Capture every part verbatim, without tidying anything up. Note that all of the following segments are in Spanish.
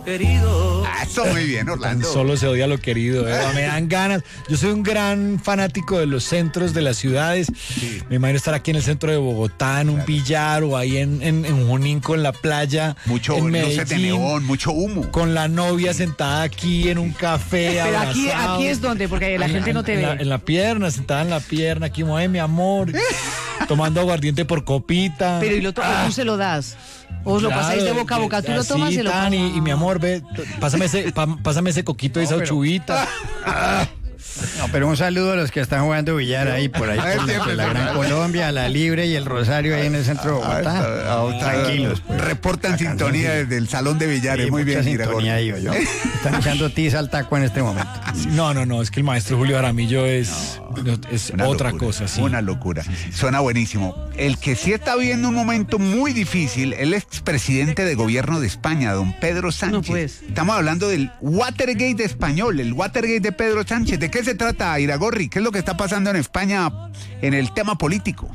querido. Ah, eso muy bien, Orlando. Solo se odia lo querido, ¿eh? Me dan ganas. Yo soy un gran fanático de los centros de las ciudades. Sí. Me imagino estar aquí en el centro de Bogotá, en un claro. billar, o ahí en, en, en Junín con la playa. Mucho luces de neón, mucho humo. Con la novia sentada aquí en un café. Pero aquí, aquí es donde, porque la en, gente no te en, ve. En la, en la pierna, sentada en la pierna, aquí, mueve mi amor. Tomando aguardiente por copita. Pero ¿y lo to- ah. tú se lo das? ¿O claro, lo pasáis de boca a boca? ¿Tú lo tomas y lo tomas? Y, y mi amor, ve, pásame ese, pa, pásame ese coquito y no, esa pero... chubita. Ah. No, pero un saludo a los que están jugando billar ahí, por ahí, por, por, por la Gran Colombia, la Libre y el Rosario ahí en el centro de Bogotá. Ah, está, tranquilos. Pues. Reportan sintonía desde el salón de billares. Sí, muy bien, sintonía ahí, yo. Están echando tiza al taco en este momento. No, no, no, es que el maestro Julio Jaramillo es, no, es otra locura, cosa, sí. Una locura. Sí, sí, sí. Suena buenísimo. El que sí está viviendo un momento muy difícil, el expresidente de gobierno de España, don Pedro Sánchez. No, pues. Estamos hablando del Watergate español, el Watergate de Pedro Sánchez. ¿De qué se trata, Iragorri? ¿Qué es lo que está pasando en España en el tema político?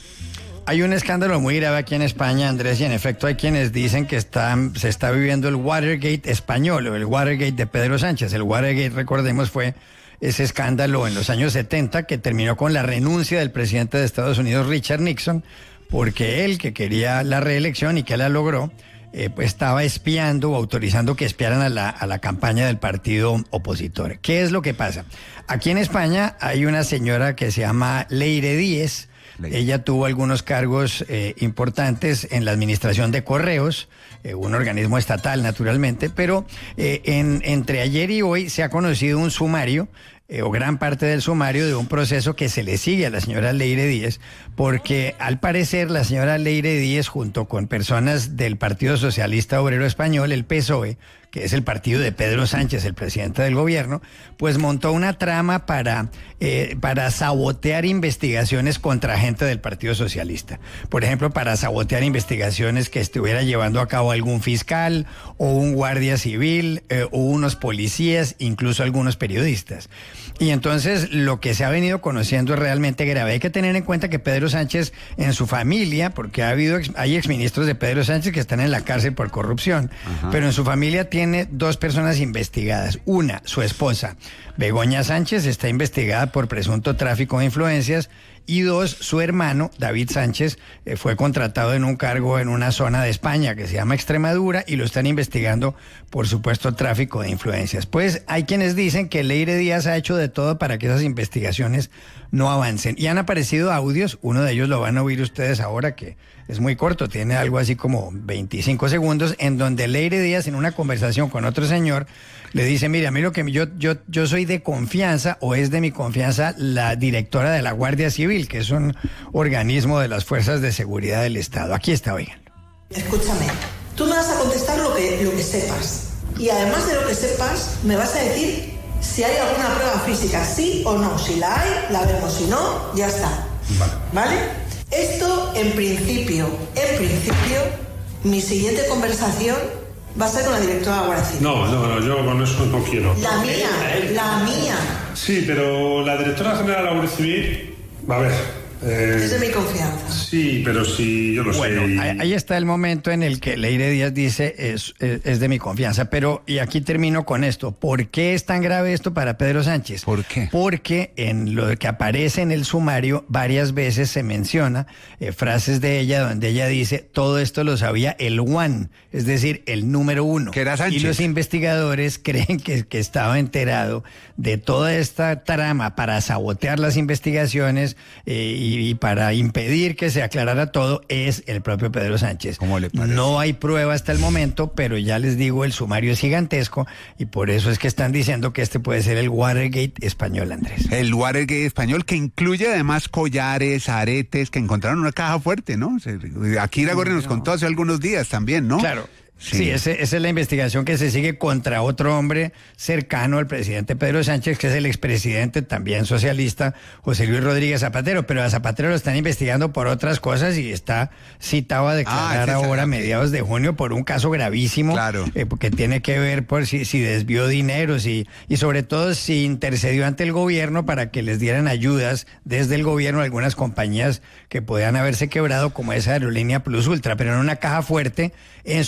Hay un escándalo muy grave aquí en España, Andrés, y en efecto hay quienes dicen que está, se está viviendo el Watergate español, o el Watergate de Pedro Sánchez. El Watergate, recordemos, fue ese escándalo en los años setenta que terminó con la renuncia del presidente de Estados Unidos, Richard Nixon, porque él, que quería la reelección y que la logró, eh, pues estaba espiando o autorizando que espiaran a la, a la campaña del partido opositor. ¿Qué es lo que pasa? Aquí en España hay una señora que se llama Leire Díez. Ella tuvo algunos cargos eh, importantes en la administración de correos, eh, un organismo estatal naturalmente, pero eh, en, entre ayer y hoy se ha conocido un sumario, eh, o gran parte del sumario de un proceso que se le sigue a la señora Leire Díez, porque al parecer la señora Leire Díez, junto con personas del Partido Socialista Obrero Español, el P S O E, que es el partido de Pedro Sánchez, el presidente del gobierno, pues montó una trama para, eh, para sabotear investigaciones contra gente del Partido Socialista. Por ejemplo, para sabotear investigaciones que estuviera llevando a cabo algún fiscal o un guardia civil eh, o unos policías, incluso algunos periodistas. Y entonces lo que se ha venido conociendo es realmente grave. Hay que tener en cuenta que Pedro Sánchez en su familia, porque ha habido hay exministros de Pedro Sánchez que están en la cárcel por corrupción, ajá, pero en su familia tiene dos personas investigadas. Una, su esposa, Begoña Sánchez, está investigada por presunto tráfico de influencias. Y dos, su hermano, David Sánchez, eh, fue contratado en un cargo en una zona de España que se llama Extremadura y lo están investigando por supuesto tráfico de influencias. Pues hay quienes dicen que Leire Díaz ha hecho de todo para que esas investigaciones no avancen. Y han aparecido audios, uno de ellos lo van a oír ustedes ahora, que es muy corto, tiene algo así como veinticinco segundos, en donde Leire Díaz, en una conversación con otro señor, le dice, mira, a mí lo que yo, yo, yo soy de confianza, o es de mi confianza, la directora de la Guardia Civil, que es un organismo de las fuerzas de seguridad del Estado. Aquí está, oigan. Escúchame, tú me vas a contestar lo que, lo que sepas. Y además de lo que sepas, me vas a decir si hay alguna prueba física, sí o no. Si la hay, la vemos. Si no, ya está. Vale. ¿Vale? Esto, en principio, en principio, mi siguiente conversación va a ser con la directora de la Guardia Civil. No, no, no, yo con eso no quiero. La mía, la mía. Sí, pero la directora general de la Guardia Civil, a ver... Eh, es de mi confianza. Sí, pero sí, yo lo bueno, sé. Ahí, ahí está el momento en el que Leire Díaz dice es, es, es de mi confianza. Pero, y aquí termino con esto. ¿Por qué es tan grave esto para Pedro Sánchez? ¿Por qué? Porque en lo que aparece en el sumario varias veces se menciona eh, frases de ella donde ella dice todo esto lo sabía el one, es decir, el número uno. Que era Sánchez. Y los investigadores creen que, que estaba enterado de toda esta trama para sabotear las investigaciones eh, y y para impedir que se aclarara todo es el propio Pedro Sánchez. ¿Cómo le parece? No hay prueba hasta el momento, pero ya les digo, el sumario es gigantesco y por eso es que están diciendo que este puede ser el Watergate español, Andrés. El Watergate español, que incluye además collares, aretes, que encontraron una caja fuerte, ¿no? Aquí Iragorri nos contó hace algunos días también, ¿no? Claro. Sí, sí ese, esa es la investigación que se sigue contra otro hombre cercano al presidente Pedro Sánchez, que es el expresidente también socialista, José Luis Rodríguez Zapatero, pero a Zapatero lo están investigando por otras cosas y está citado a declarar ah, ahora a mediados de junio por un caso gravísimo, claro, eh, porque tiene que ver por si, si desvió dinero si, y sobre todo si intercedió ante el gobierno para que les dieran ayudas desde el gobierno a algunas compañías que podían haberse quebrado, como esa aerolínea Plus Ultra, pero en una caja fuerte en su despacho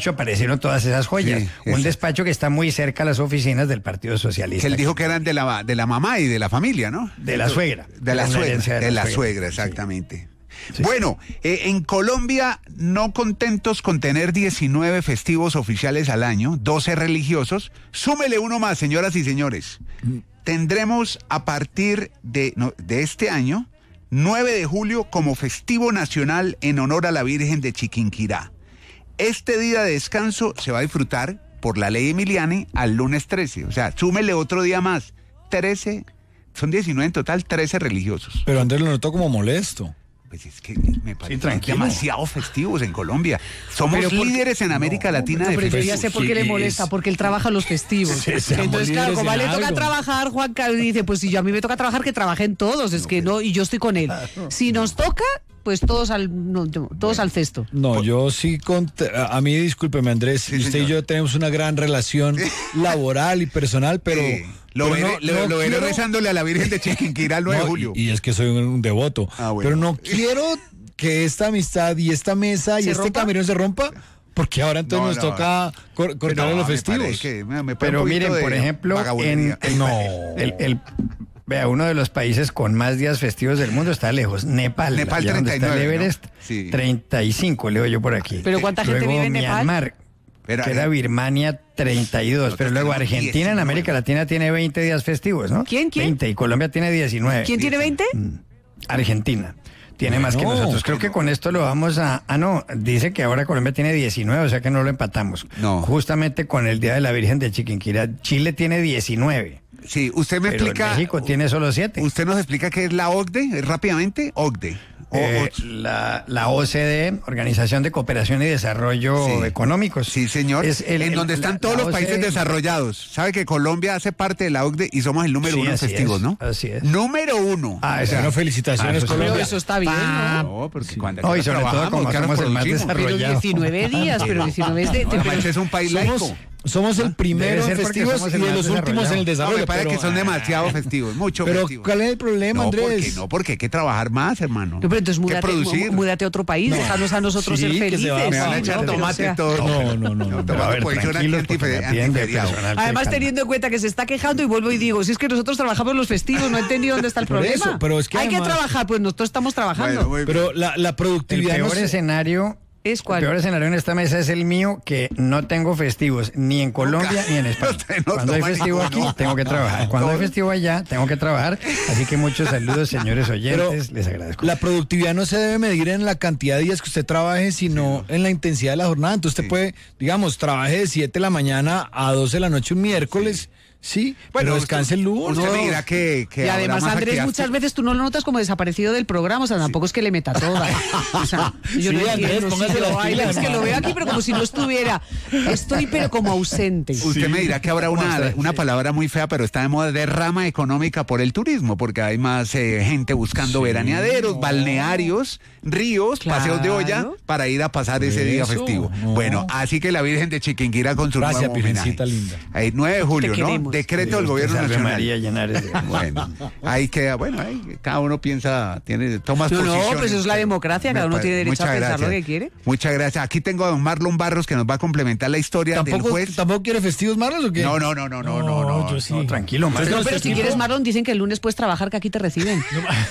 despacho aparecieron todas esas joyas. Sí, un eso. despacho que está muy cerca a las oficinas del Partido Socialista. Que él dijo que eran de la, de la mamá y de la familia, ¿no? De la suegra. De la Una suegra, herencia de la suegra, exactamente. Bueno, eh, en Colombia, no contentos con tener diecinueve festivos oficiales al año, doce religiosos, súmele uno más, señoras y señores. Tendremos a partir de, no, de este año, nueve de julio, como festivo nacional en honor a la Virgen de Chiquinquirá. Este día de descanso se va a disfrutar por la ley Emiliani al lunes trece. O sea, súmele otro día más. trece, son diecinueve en total, trece religiosos. Pero Andrés lo notó como molesto. Pues es que me parece tranquilo. demasiados festivos en Colombia. Somos Pero porque- líderes en América Latina No, de pero yo festivos. ya sé por qué le molesta, porque él trabaja los festivos. Sí, seamos Entonces, claro, líderes como a él en le toca algo. trabajar, Juan Carlos dice, pues si yo a mí me toca trabajar, que trabajen todos, es que no, y yo estoy con él. Si nos toca, pues todos al, no, no, todos al cesto. No, yo sí, cont- a a mí discúlpeme Andrés, Sí, usted señor. y yo tenemos una gran relación laboral y personal, pero... Sí, lo pero veré, no- lo, no lo veré quiero- rezándole a la Virgen de Chiquinquirá el nueve No, de julio. Y, y es que soy un, un devoto. Ah, bueno. Pero no quiero que esta amistad y esta mesa y ¿Se este rompa? camerón se rompa, porque ahora entonces No, nos no. toca cor- cortar No, los me festivos. parece que me- me pone Pero un poquito miren, de por ejemplo, en, vagabundería. el, No. el- el- vea, uno de los países con más días festivos del mundo está lejos, Nepal. Nepal, allá donde está el treinta y nueve, Everest, ¿no? Sí. treinta y cinco, leo yo por aquí. ¿Pero cuánta gente Luego vive en Nepal? Myanmar, Pero, queda eh, Birmania, treinta y dos. nosotros Pero luego tenemos Argentina en diecinueve. América Latina tiene veinte días festivos, ¿no? ¿Quién, quién? veinte, y Colombia tiene diecinueve. ¿Quién tiene veinte? Argentina. Tiene más que Bueno, nosotros. Creo que con esto lo vamos a... Ah, no, dice que ahora Colombia tiene diecinueve, o sea que no lo empatamos. No. Justamente con el Día de la Virgen de Chiquinquirá. Chile tiene diecinueve. Sí, usted me Pero explica. México tiene solo siete. Usted nos explica qué es la O C D E, eh, rápidamente. O C D E. O- Eh, o- la, la O C D E, Organización de Cooperación y Desarrollo Sí. Económicos. Sí, señor. Es el- en el- donde la- están todos la los países O C D E. desarrollados. Sabe que Colombia hace parte de la O C D E y somos el número Sí, uno en así festivos, es, ¿no? así es. Número uno. Ah, O sea, eso- no, felicitaciones, Ah, eso sí. Colombia. Pero eso está bien, ¿no? No, porque cuando No, y sobre todo trabajamos, como que ahora somos el más producimos. Pero desarrollado. diecinueve días, pero diecinueve es de... No, además, es un país Somos, laico. somos el primero Debe en ser porque festivos somos y el de más los últimos en el desarrollado. No, desarrollo. me parece pero- que son demasiados festivos, mucho Pero festivos. ¿cuál es el problema, No, Andrés? porque no, porque hay que trabajar más, hermano. No, pero entonces Hay que múdate, producir. mú- múdate a otro país, déjanos a nosotros Sí, ser que se felices. va a- Me van a Sí, echar no, pero, tomate o sea, todo. No, no, no, no. No, Pero a ver, posición aquí tranquilos, porque antife- me piden de antiferiado. personal Además, cercano. teniendo en cuenta que se está quejando, y vuelvo y digo, si es que nosotros trabajamos los festivos, no he entendido dónde está el Por problema. eso, pero es que Hay además- que trabajar, pues nosotros estamos trabajando. Bueno, muy bien. Pero la, la El productividad no peor se- escenario... ¿Es El cuál? peor escenario en esta mesa es el mío, que no tengo festivos ni en Colombia ni en España. Usted no Cuando hay toma festivo ninguno. aquí, tengo que trabajar. Cuando hay festivo allá, tengo que trabajar. Así que muchos saludos, señores oyentes. Pero Les agradezco. la productividad no se debe medir en la cantidad de días que usted trabaje, sino en la intensidad de la jornada. Entonces usted Sí. puede, digamos, trabaje de siete de la mañana a doce de la noche un miércoles, sí, pero descanse el lunes. Usted me dirá que, que Y habrá además, más Andrés, actividad. muchas veces tú no lo notas como desaparecido del programa, o sea, tampoco es que le meta toda. O sea, yo Sí, no Andrés, entiendo, sí, póngase pero las hay pilas, veces que lo hermano. veo aquí, pero como si no estuviera. Estoy, pero como ausente. Usted me dirá que habrá una, una palabra muy fea, pero está de moda, derrama económica por el turismo, porque hay más eh, gente buscando veraneaderos, balnearios, ríos, paseos de olla, Claro. para ir a pasar ese día Eso, festivo. no. Bueno, así que la Virgen de Chiquinquirá con su Gracias, nuevo homenaje. Virgencita linda. Ahí, nueve de julio, Te ¿no? queremos. Decreto del Dios te gobierno salve, nacional. María Llenares de- Bueno, ahí queda, bueno, ahí cada uno piensa, tiene, toma No, no, posiciones. pues eso es la democracia, cada Me uno pare- tiene derecho muchas a pensar gracias. lo que quiere. Muchas gracias. Aquí tengo a don Marlon Barros que nos va a complementar la historia del ¿Tampoco, juez. ¿Tampoco quiere festivos malos o qué? No, no, no, no, no, no, no. yo sí. No, tranquilo, Entonces, Mario. No, pero si festivos- quieres, Marlon, dicen que el lunes puedes trabajar, que aquí te reciben.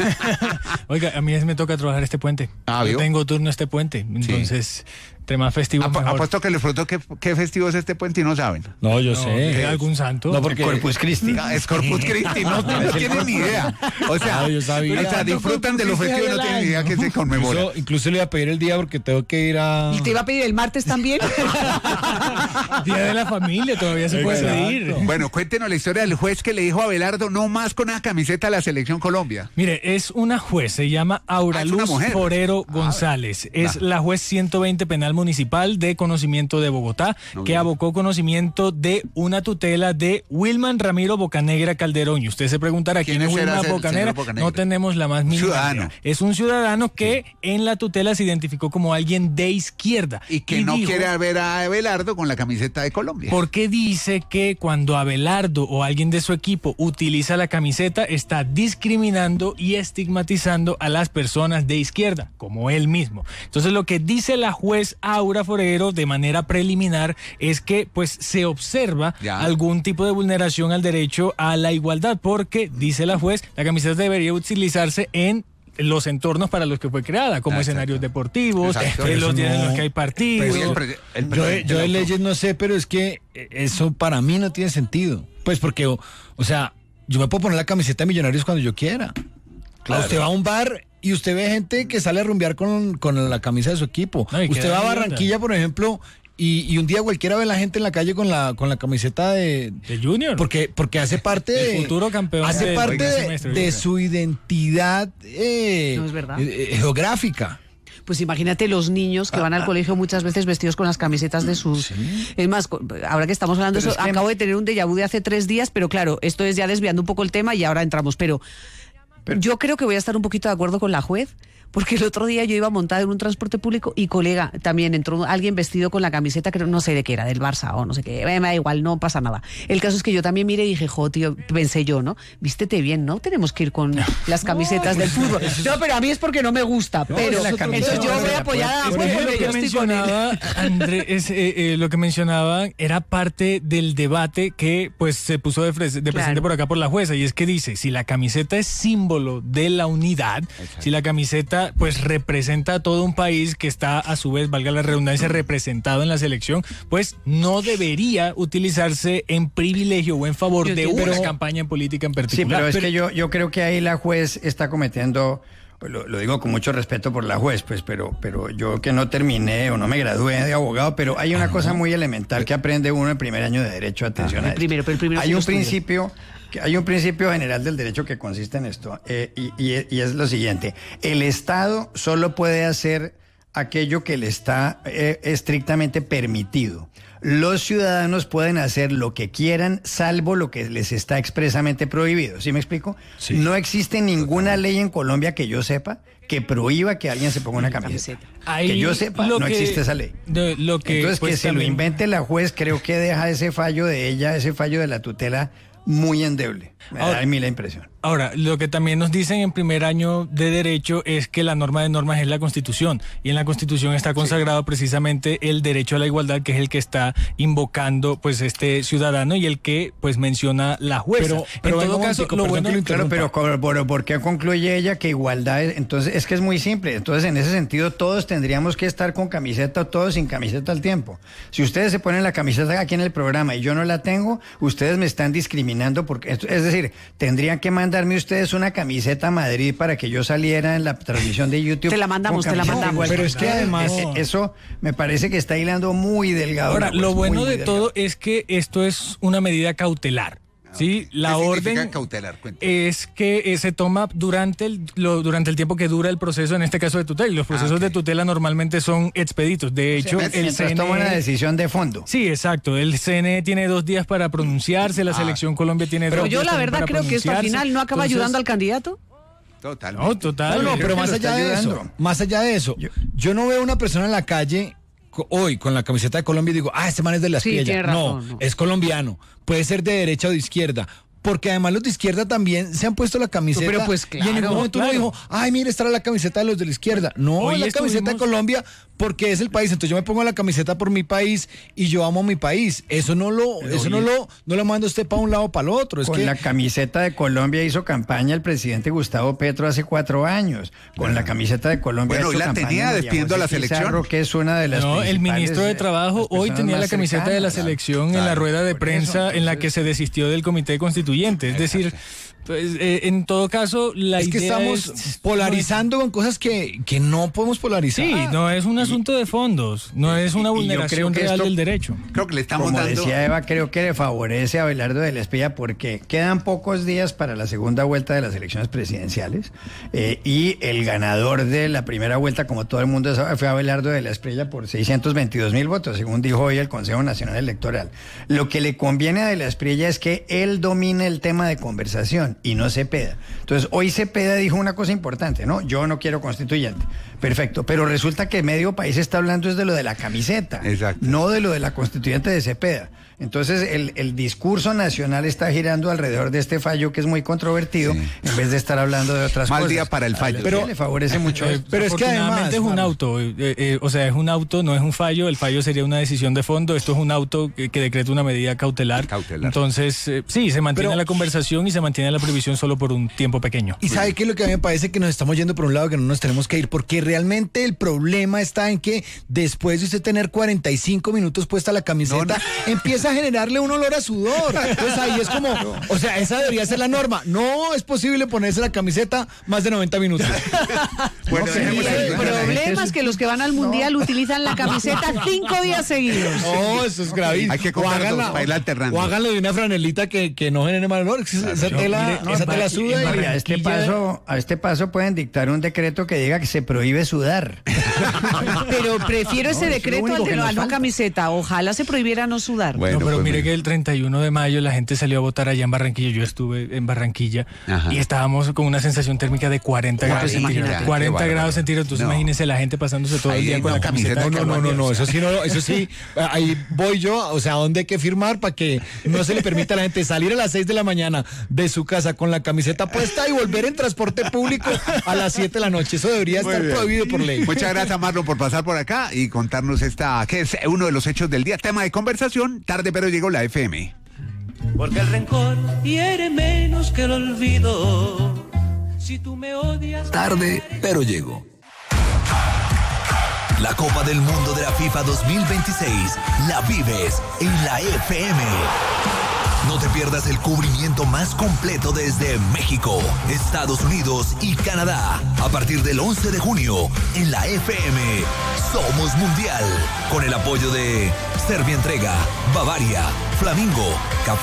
Oiga, a mí me toca trabajar este puente. Ah, Yo ¿vio? tengo turno este puente. Entonces, entre más festivo, Ap- mejor. apuesto que les pregunto qué, qué festivo es este puente y no saben. No, yo No, sé. ¿es algún santo? No, porque Corpus Christi. Ah, es Corpus Christi, no, no tienen ni idea. O sea, Ah, yo sabía. o sea, disfrutan de los Corpus Christi festivos y no del tienen ni idea que se conmemora. Incluso, incluso le iba a pedir el día porque tengo que ir a... Y te iba a pedir el martes también. Día de la familia, todavía se puede Exacto. pedir. Bueno, cuéntenos la historia del juez que le dijo a Abelardo no más con esa camiseta de la Selección Colombia. Mire, es una juez, se llama Aura Ah, es una Luz mujer. Forero González. Es Ah. la juez ciento veinte Penal Municipal de Conocimiento de Bogotá, No, que bien. abocó conocimiento de una tutela de Wilman Ramiro Bocanegra Calderón. Y usted se preguntará quién, ¿Quién es será Wilman ese Bocanegra. señor Bocanegra? No tenemos la más mínima Ciudadano. idea. Es un ciudadano que en la tutela se identificó como alguien de izquierda. Y que no dijo- quiere ver a Abelardo con la camiseta de Colombia. Porque dice que cuando Abelardo o alguien de su equipo utiliza la camiseta, está discriminando y estigmatizando a las personas de izquierda, como él mismo. Entonces lo que dice la juez Aura Forero, de manera preliminar, es que pues se observa Ya. algún tipo de vulneración al derecho a la igualdad, porque, dice la juez, la camiseta debería utilizarse en los entornos para los que fue creada, como Ah, escenarios exacto. deportivos, Exacto. en los Eso días en no- los que hay partidos. Pero el pre- el Yo, de- presidente yo de lo- leyes no sé, pero es que eso para mí no tiene sentido. Pues porque, o, o sea, yo me puedo poner la camiseta de Millonarios cuando yo quiera. Claro. Usted va a un bar y usted ve gente que sale a rumbear con, con la camisa de su equipo. No, y usted queda va a linda. Barranquilla, por ejemplo, y, y un día cualquiera ve a la gente en la calle con la, con la camiseta de... De Junior. Porque, porque hace parte El de... futuro campeón Hace del parte primer de, semestre, de yo su identidad eh, No, es verdad. eh, eh, geográfica. Pues imagínate los niños que van al colegio muchas veces vestidos con las camisetas de sus... Es más, co- ahora que estamos hablando de Pero eso, es que- acabo de tener un déjà vu de hace tres días, pero claro, esto es ya desviando un poco el tema y ahora entramos. Pero, yo creo que voy a estar un poquito de acuerdo con la juez, porque el otro día yo iba montada en un transporte público y, colega, también entró alguien vestido con la camiseta, que no sé de qué era, del Barça o no sé qué, me da igual, no pasa nada. El caso es que yo también miré y dije, jo, tío, pensé yo, ¿no? Vístete bien, ¿no? Tenemos que ir con las camisetas del fútbol. No, pero a mí es porque no me gusta, pero la camiseta entonces yo no voy se la apoyada a la Por juez ejemplo, porque lo yo que estoy con él. mencionaba Andrés, eh, eh, lo que mencionaba era parte del debate que pues se puso de, fres- de presente Claro. por acá por la jueza, y es que dice, si la camiseta es símbolo de la unidad, si la camiseta pues representa a todo un país que está a su vez, valga la redundancia, representado en la selección, pues no debería utilizarse en privilegio o en favor Yo de entiendo. una Pero- campaña en política en Sí, particular. pero es que yo, yo creo que ahí la juez está cometiendo, pues lo, lo digo con mucho respeto por la juez, pues, pero, pero yo que no terminé o no me gradué de abogado, pero hay una cosa muy elemental que aprende uno en primer año de derecho. Atención Ah, a el esto. primero, pero el primero sí Hay lo un estudié. principio, que- hay un principio general del derecho que consiste en esto, eh, y, y- y es lo siguiente: el Estado solo puede hacer aquello que le está eh, estrictamente permitido. Los ciudadanos pueden hacer lo que quieran, salvo lo que les está expresamente prohibido. ¿Sí me explico? Sí. No existe ninguna ley en Colombia que yo sepa que prohíba que alguien se ponga una camiseta. Ahí Que yo sepa, lo no que- existe esa ley. de- lo que, Entonces, pues, que se lo también- invente la juez, creo que deja ese fallo de ella, ese fallo de la tutela, muy endeble. Me Ahora- da a mí la impresión. Ahora, lo que también nos dicen en primer año de Derecho es que la norma de normas es la Constitución, y en la Constitución está consagrado precisamente el derecho a la igualdad, que es el que está invocando pues este ciudadano y el que pues menciona la jueza. Pero- pero en venga todo un caso, momentico, lo perdón bueno... que lo Claro, pero, interrumpa. co- pero ¿por qué concluye ella que igualdad es? Entonces, es que es muy simple. Entonces, en ese sentido, todos tendríamos que estar con camiseta o todos sin camiseta al tiempo. Si ustedes se ponen la camiseta aquí en el programa y yo no la tengo, ustedes me están discriminando porque, es decir, tendrían que mandarme ustedes una camiseta a Madrid para que yo saliera en la transmisión de YouTube. Te la mandamos, con te la camiseta mandamos. igual Pero que es que ustedes. además- Ese- eso me parece que está hilando muy delgado. Ahora, la juez, lo muy, bueno muy de delgado. todo es que esto es una medida cautelar. Sí, la ¿Qué significa orden cautelar? Cuénteme. es que eh, se toma durante el, lo- durante el tiempo que dura el proceso, en este caso de tutela. Y los procesos ok. de tutela normalmente son expeditos. De hecho, Mientras el C N E... toma una decisión de fondo. Sí, exacto. El C N E tiene dos días para pronunciarse, la Selección Colombia tiene Pero dos yo días la también verdad para creo que esto al pronunciarse. final no acaba Entonces, ayudando al candidato. Totalmente. No, total. No, no, creo pero que más lo allá está de eso, ayudando. más allá de eso, Yo- yo no veo una persona en la calle co- hoy con la camiseta de Colombia y digo, ah, este man es de la Sí, Espriella. tiene razón, No, no. es colombiano, puede ser de derecha o de izquierda. Porque además los de izquierda también se han puesto la camiseta. Pero pues y en ningún claro, momento uno claro. dijo, ay, mire, esta era la camiseta de los de la izquierda. No, Hoy es la camiseta de estuvimos- Colombia porque es el país. Entonces yo me pongo la camiseta por mi país y yo amo mi país. Eso no lo, eso no lo, no lo manda usted para un lado o para el otro. Es Con que la camiseta de Colombia hizo campaña el presidente Gustavo Petro hace cuatro años. Con la camiseta de Colombia Bueno, ha hecho hoy la campaña tenía María despidiendo José a la selección. Pizarro, que es una de las No, el principales, ministro de eh, Trabajo las hoy personas tenía la más camiseta de la cercanas. selección en la Claro, rueda de por eso, prensa en la entonces- que se desistió del comité constituyente. Es decir, pues, eh, en todo caso, la es que idea estamos es- polarizando con cosas que, que no podemos polarizar. Sí, no es un asunto de fondos, no es una y yo vulneración creo que real esto- del derecho. Creo que le estamos Como dando. decía Eva, creo que le favorece a Abelardo de la Espriella porque quedan pocos días para la segunda vuelta de las elecciones presidenciales eh, y el ganador de la primera vuelta, como todo el mundo sabe, fue Abelardo de la Espriella por seiscientos veintidós mil votos, según dijo hoy el Consejo Nacional Electoral. Lo que le conviene a de la Espriella es que él domine el tema de conversación y no Cepeda. Entonces, hoy Cepeda dijo una cosa importante, ¿no? Yo no quiero constituyente. Perfecto, pero resulta que medio país está hablando es de lo de la camiseta, Exacto. no de lo de la constituyente de Cepeda. Entonces el, el discurso nacional está girando alrededor de este fallo que es muy controvertido, sí. en vez de estar hablando de otras Mal cosas. Mal día para el fallo. Pero le favorece mucho. Eh, pero es que además es un auto, eh, eh, o sea, es un auto, no es un fallo. El fallo sería una decisión de fondo. Esto es un auto que, que decreta una medida cautelar. cautelar. Entonces, eh, sí, se mantiene pero, la conversación y se mantiene la prohibición solo por un tiempo pequeño. Y sabe qué es lo que a mí me parece, que nos estamos yendo por un lado que no nos tenemos que ir, porque realmente el problema está en que después de usted tener cuarenta y cinco minutos puesta la camiseta, no, no. empieza a generarle un olor a sudor. Entonces ahí es como, o sea, esa debería ser la norma. No es posible ponerse la camiseta más de noventa minutos. Bueno, no, sí, el problema es que los que van al mundial no. utilizan la camiseta cinco días seguidos. No, eso es gravísimo. Hay que comprarlo para ir alternando. O háganlo de una franelita que, que no genere mal olor. Esa, esa tela, mire, no, esa tela suda. Y, y a este paso, a este paso pueden dictar un decreto que diga que se prohíbe sudar. Pero prefiero ese no, decreto al de la no camiseta. Ojalá se prohibiera no sudar. Bueno, no, pero pues mire que el treinta y uno de mayo la gente salió a votar allá en Barranquilla. Yo estuve en Barranquilla. Ajá. Y estábamos con una sensación térmica de cuarenta grados centígrados. cuarenta grados centígrados. Entonces no. imagínense la gente pasándose todo ahí el día no, con la camiseta. No, no, no, no, eso sí, no, eso sí. Ahí voy yo, o sea, ¿dónde hay que firmar para que no se le permita a la gente salir a las seis de la mañana de su casa con la camiseta puesta y volver en transporte público a las siete de la noche? Eso debería Muy estar bien. prohibido por ley. Muchas gracias, Marlon, por pasar por acá y contarnos esta, que es uno de los hechos del día, tema de conversación. Tarde pero llegó la F M. Porque el rencor hiere menos que el olvido. Si tú me odias... Tarde pero llegó. La Copa del Mundo de la FIFA dos mil veintiséis la vives en la F M. No te pierdas el cubrimiento más completo desde México, Estados Unidos y Canadá. A partir del once de junio, en la F M, Somos Mundial. Con el apoyo de Serbia Entrega, Bavaria, Flamingo, Café